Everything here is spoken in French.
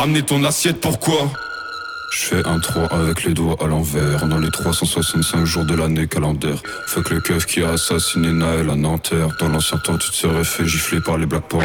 ramené ton assiette, pourquoi? Je fais un 3 avec les doigts à l'envers. Pendant les 365 jours de l'année calendaire. Fuck le keuf qui a assassiné Naël à Nanterre. Dans l'ancien temps tu te serais fait gifler par les Black Panthers.